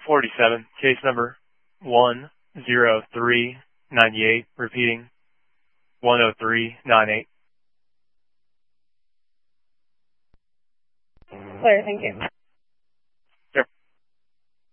47, case number 10398, repeating 10398. Clear, thank you.